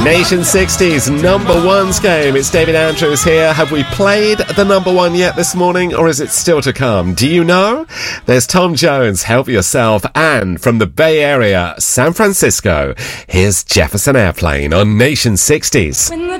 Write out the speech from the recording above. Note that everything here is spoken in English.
Nation 60's number ones game. It's David Andrews here. Have we played the number one yet this morning, or is it still to come? Do you know? There's Tom Jones, Help Yourself, and from the Bay Area, San Francisco, here's Jefferson Airplane on Nation 60's.